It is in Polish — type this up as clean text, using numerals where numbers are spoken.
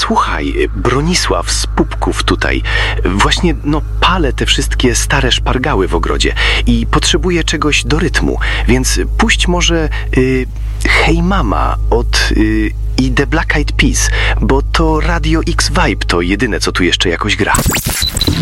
Słuchaj, Bronisław z Pupków tutaj. Właśnie, palę te wszystkie stare szpargały w ogrodzie i potrzebuję czegoś do rytmu, więc puść może Hej Mama od i The Black Eyed Peas, bo to Radio X Vibe to jedyne, co tu jeszcze jakoś gra.